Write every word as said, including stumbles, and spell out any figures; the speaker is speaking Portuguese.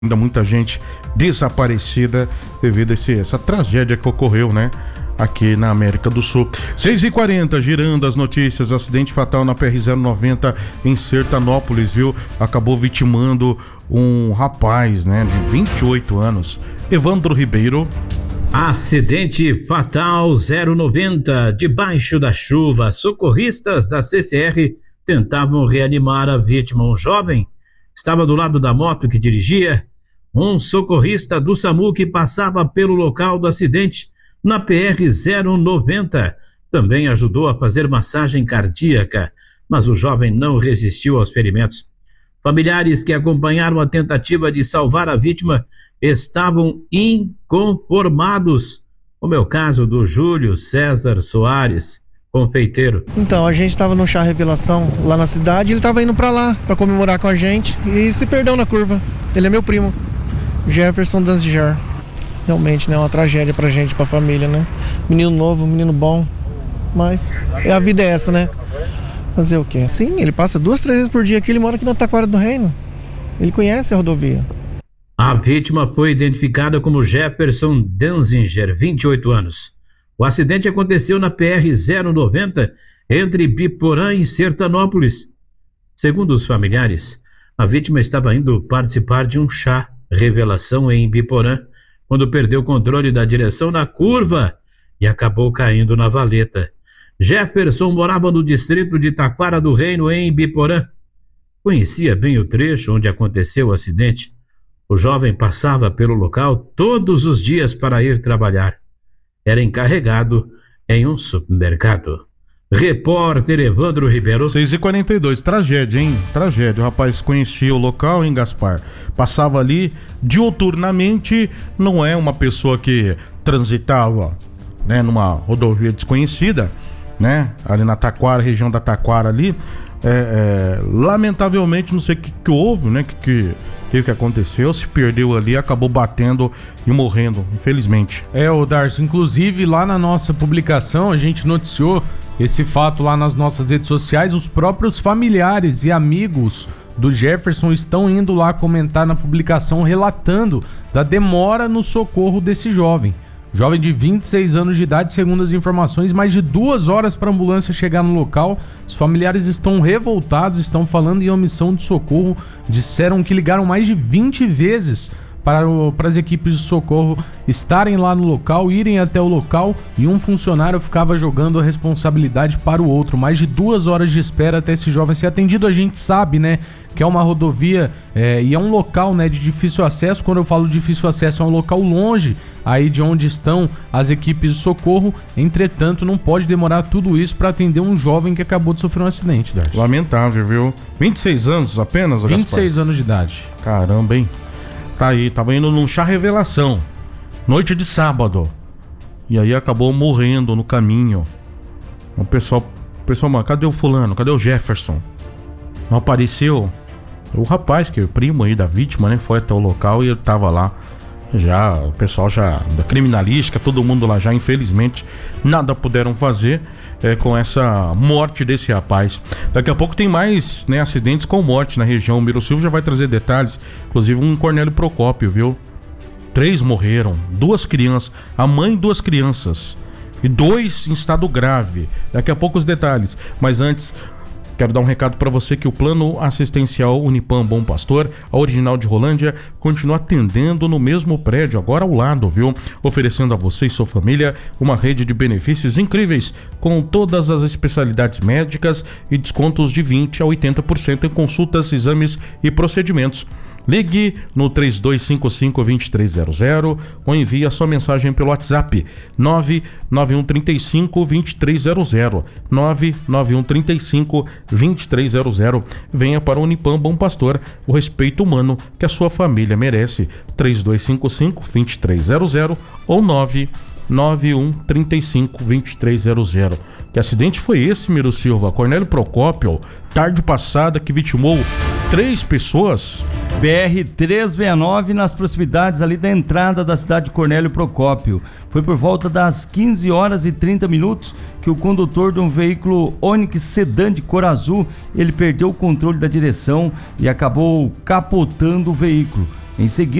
Ainda muita gente desaparecida devido a esse, essa tragédia que ocorreu, né? Aqui na América do Sul. seis e quarenta, girando as notícias. Acidente fatal na P R zero noventa em Sertanópolis, viu? Acabou vitimando um rapaz, né? De vinte e oito anos. Evandro Ribeiro. Acidente fatal zero noventa. Debaixo da chuva, socorristas da C C R tentavam reanimar a vítima. Um jovem estava do lado da moto que dirigia. Um socorrista do SAMU que passava pelo local do acidente na P R zero noventa também ajudou a fazer massagem cardíaca, mas o jovem não resistiu aos ferimentos. Familiares que acompanharam a tentativa de salvar a vítima estavam inconformados, como é o caso do Júlio César Soares, confeiteiro. Então, a gente estava no chá revelação lá na cidade, ele estava indo para lá para comemorar com a gente e se perdeu na curva. Ele é meu primo, Jefferson Danziger. Realmente, né, uma tragédia pra gente, pra família, né? Menino novo, menino bom, mas a vida é essa, né? Fazer o quê? Sim, ele passa duas, três vezes por dia aqui, ele mora aqui na Taquara do Reino. Ele conhece a rodovia. A vítima foi identificada como Jefferson Danziger, vinte e oito anos. O acidente aconteceu na P R zero noventa, entre Biporã e Sertanópolis. Segundo os familiares, a vítima estava indo participar de um chá revelação em Biporã, quando perdeu o controle da direção na curva e acabou caindo na valeta. Jefferson morava no distrito de Taquara do Reino, em Biporã. Conhecia bem o trecho onde aconteceu o acidente. O jovem passava pelo local todos os dias para ir trabalhar. Era encarregado em um supermercado. Repórter Evandro Ribeiro. seis e quarenta e dois, tragédia, hein? Tragédia. O rapaz conhecia o local, hein, Gaspar? Passava ali diuturnamente, não é uma pessoa que transitava, né, numa rodovia desconhecida, né? Ali na Taquara, região da Taquara ali. É, é, lamentavelmente, não sei o que, que houve, né? O que, que, que, que aconteceu, se perdeu ali, acabou batendo e morrendo, infelizmente. É, o Darcio, inclusive lá na nossa publicação a gente noticiou esse fato lá nas nossas redes sociais. Os próprios familiares e amigos do Jefferson estão indo lá comentar na publicação, relatando da demora no socorro desse jovem. Jovem de vinte e seis anos de idade, segundo as informações, mais de duas horas para a ambulância chegar no local. Os familiares estão revoltados, estão falando em omissão de socorro. Disseram que ligaram mais de vinte vezes para, o, para as equipes de socorro estarem lá no local, irem até o local, e um funcionário ficava jogando a responsabilidade para o outro. Mais de duas horas de espera até esse jovem ser atendido. A gente sabe, né, que é uma rodovia é, e é um local, né, de difícil acesso. Quando eu falo difícil acesso, é um local longe aí de onde estão as equipes de socorro. Entretanto, não pode demorar tudo isso para atender um jovem que acabou de sofrer um acidente, Darcy. Lamentável, viu? vinte e seis anos apenas, vinte e seis anos de idade. Caramba, hein? Tá aí, tava indo num chá revelação, noite de sábado, e aí acabou morrendo no caminho. O pessoal, o pessoal, mano, cadê o fulano? Cadê o Jefferson? Não apareceu. O rapaz, que é o primo aí da vítima, né, foi até o local e ele tava lá. Já, o pessoal já, da criminalística, todo mundo lá já, infelizmente, nada puderam fazer é, com essa morte desse rapaz. Daqui a pouco tem mais, né, acidentes com morte na região. O Miro Silva já vai trazer detalhes, inclusive um Cornélio Procópio, viu? Três morreram, duas crianças, a mãe e duas crianças, e dois em estado grave. Daqui a pouco os detalhes, mas antes... quero dar um recado para você que o Plano Assistencial Unipam Bom Pastor, a original de Rolândia, continua atendendo no mesmo prédio, agora ao lado, viu? Oferecendo a você e sua família uma rede de benefícios incríveis, com todas as especialidades médicas e descontos de vinte a oitenta por cento em consultas, exames e procedimentos. Ligue no três dois cinco cinco, dois três zero zero ou envie a sua mensagem pelo WhatsApp nove nove um três cinco, dois três zero zero, nove nove um três cinco, dois três zero zero. Venha para o Unipam Bom Pastor, o respeito humano que a sua família merece. Três dois cinco cinco, dois três zero zero ou nove nove um três cinco, dois três zero zero. Que acidente foi esse, Miro Silva? Cornélio Procópio, tarde passada, que vitimou três pessoas. B R trezentos e sessenta e nove, nas proximidades ali da entrada da cidade de Cornélio Procópio. Foi por volta das quinze horas e trinta minutos que o condutor de um veículo Onix sedã de cor azul, ele perdeu o controle da direção e acabou capotando o veículo. Em seguida,